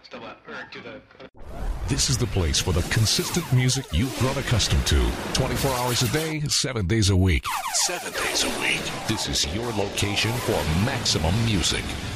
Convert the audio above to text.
This is the place for the consistent music you've grown accustomed to. 24 hours a day, 7 days a week. 7 days a week. This is your location for maximum music.